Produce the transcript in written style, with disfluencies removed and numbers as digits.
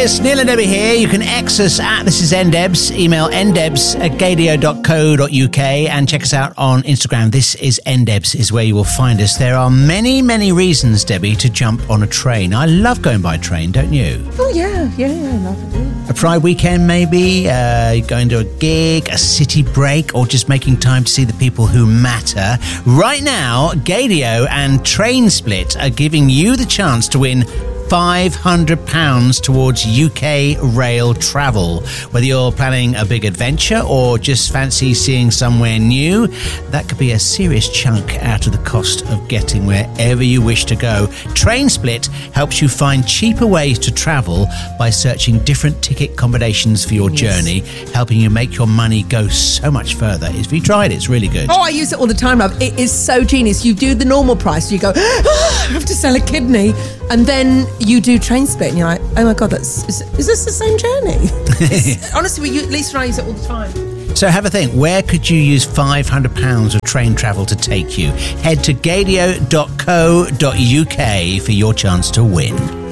it's Neil and Debbie here. You can X us at This Is NDebs, email ndebs@gadio.co.uk and check us out on Instagram. This Is NDebs is where you will find us. There are many, many reasons, Debbie, to jump on a train. I love going by train, don't you? Oh, yeah, I love it. A Pride weekend, maybe, going to a gig, a city break, or just making time to see the people who matter. Right now, Gadio and Train Split are giving you the chance to win £500 towards UK rail travel. Whether you're planning a big adventure or just fancy seeing somewhere new, that could be a serious chunk out of the cost of getting wherever you wish to go. Train Split helps you find cheaper ways to travel by searching different ticket combinations for your journey, helping you make your money go so much further. If you tried it, it's really good. Oh, I use it all the time, love. It is so genius. You do the normal price. You go, I have to sell a kidney. And then you do Train Split and you're like, oh my God, is this the same journey? Honestly, Lisa and I use it all the time. So have a think, where could you use £500 of train travel to take you? Head to gadio.co.uk for your chance to win.